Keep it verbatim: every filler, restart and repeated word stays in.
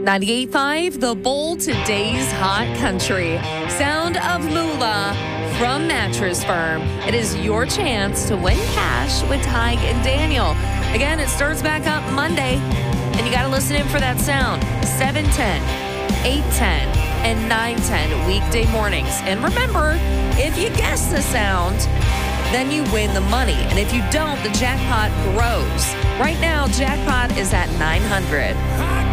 ninety-eight point five, The Bull, today's hot country. Sound of Moolah from Mattress Firm. It is your chance to win cash with Tig and Daniel. Again, it starts back up Monday, and you got to listen in for that sound. seven ten, eight ten, and nine ten weekday mornings. And remember, if you guess the sound, then you win the money. And if you don't, the jackpot grows. Right now, jackpot is at nine hundred.